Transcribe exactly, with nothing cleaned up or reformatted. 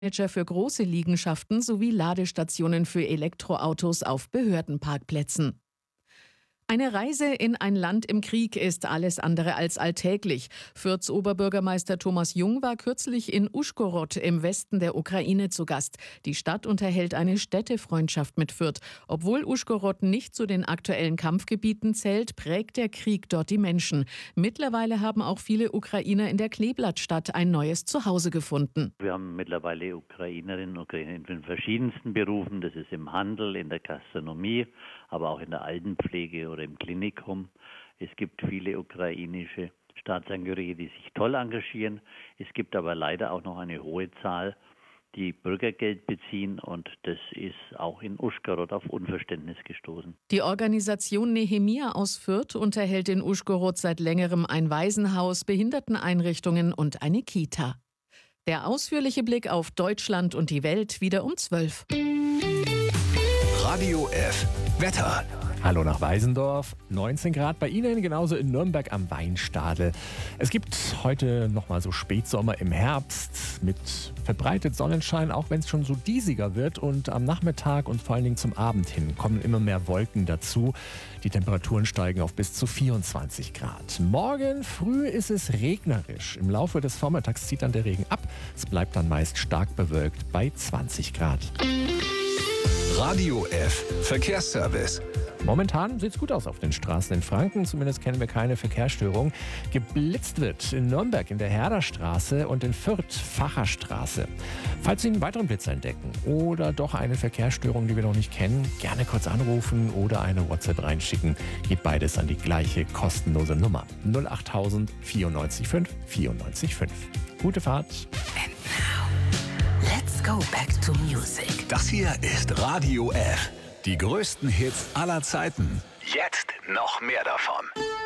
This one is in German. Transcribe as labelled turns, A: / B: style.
A: Manager für große Liegenschaften sowie Ladestationen für Elektroautos auf Behördenparkplätzen. Eine Reise in ein Land im Krieg ist alles andere als alltäglich. Fürths Oberbürgermeister Thomas Jung war kürzlich in Uschhorod im Westen der Ukraine zu Gast. Die Stadt unterhält eine Städtefreundschaft mit Fürth. Obwohl Uschhorod nicht zu den aktuellen Kampfgebieten zählt, prägt der Krieg dort die Menschen. Mittlerweile haben auch viele Ukrainer in der Kleeblattstadt ein neues Zuhause gefunden.
B: Wir haben mittlerweile Ukrainerinnen und Ukrainer in den verschiedensten Berufen. Das ist im Handel, in der Gastronomie, aber auch in der Altenpflege oder im Klinikum. Es gibt viele ukrainische Staatsangehörige, die sich toll engagieren. Es gibt aber leider auch noch eine hohe Zahl, die Bürgergeld beziehen, und das ist auch in Uschhorod auf Unverständnis gestoßen.
A: Die Organisation Nehemia aus Fürth unterhält in Uschhorod seit längerem ein Waisenhaus, Behinderteneinrichtungen und eine Kita. Der ausführliche Blick auf Deutschland und die Welt wieder um zwölf.
C: Radio F. Wetter.
D: Hallo nach Weisendorf, neunzehn Grad bei Ihnen, genauso in Nürnberg am Weinstadel. Es gibt heute nochmal so Spätsommer im Herbst mit verbreitet Sonnenschein, auch wenn es schon so diesiger wird. Und am Nachmittag und vor allen Dingen zum Abend hin kommen immer mehr Wolken dazu. Die Temperaturen steigen auf bis zu vierundzwanzig Grad. Morgen früh ist es regnerisch. Im Laufe des Vormittags zieht dann der Regen ab. Es bleibt dann meist stark bewölkt bei zwanzig Grad.
C: Radio F. Verkehrsservice.
D: Momentan sieht es gut aus auf den Straßen in Franken. Zumindest kennen wir keine Verkehrsstörung. Geblitzt wird in Nürnberg in der Herderstraße und in Fürth Facherstraße. Falls Sie einen weiteren Blitz entdecken oder doch eine Verkehrsstörung, die wir noch nicht kennen, gerne kurz anrufen oder eine WhatsApp reinschicken. Geht beides an die gleiche kostenlose Nummer. null achttausend vierundneunzig fünf vierundneunzig fünf. Gute Fahrt.
E: And now, let's go back to music.
C: Das hier ist Radio F. Die größten Hits aller Zeiten. Jetzt noch mehr davon.